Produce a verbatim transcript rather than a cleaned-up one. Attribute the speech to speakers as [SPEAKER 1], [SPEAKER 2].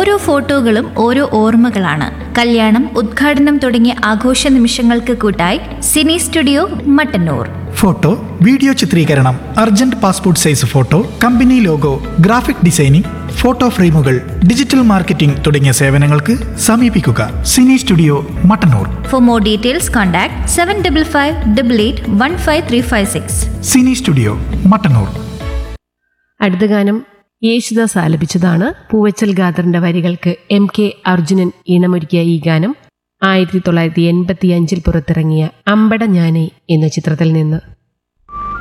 [SPEAKER 1] ഓരോ ഫോട്ടോകളും ഓരോ ഓർമ്മകളാണ്. കല്യാണം, ഉദ്ഘാടനം തുടങ്ങിയ ആഘോഷ നിമിഷങ്ങൾക്ക് കൂട്ടായി Sini studio Mattannur.
[SPEAKER 2] Photo, video ചിത്രീകരണം, urgent passport size photo, company logo, graphic designing, photo ഫ്രെയിമുകൾ, ഡിജിറ്റൽ മാർക്കറ്റിംഗ് തുടങ്ങിയ സേവനങ്ങൾക്ക് സമീപിക്കുക Sini studio Mattannur.
[SPEAKER 1] For more details contact seven double five double eight one five three five six.
[SPEAKER 2] Sini studio Mattannur.
[SPEAKER 3] അടുത്ത ഗാനം യേശുദാസ് ആലപിച്ചതാണ്. പൂവച്ചൽ ഖാദറിന്റെ വരികൾക്ക് എം കെ അർജുനൻ ഈണമൊരുക്കിയ ഈ ഗാനം ആയിരത്തി തൊള്ളായിരത്തി എൺപത്തി അഞ്ചിൽ പുറത്തിറങ്ങിയ അമ്പട ഞാനേ എന്ന ചിത്രത്തിൽ നിന്ന്.